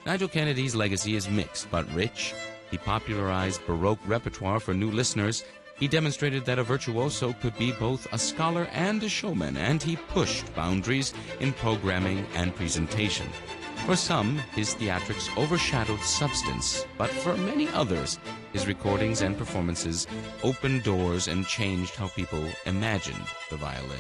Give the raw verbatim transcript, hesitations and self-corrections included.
Nigel Kennedy's legacy is mixed but rich. He popularized Baroque repertoire for new listeners. He demonstrated that a virtuoso could be both a scholar and a showman, and he pushed boundaries in programming and presentation. For some, his theatrics overshadowed substance, but for many others, his recordings and performances opened doors and changed how people imagined the violin.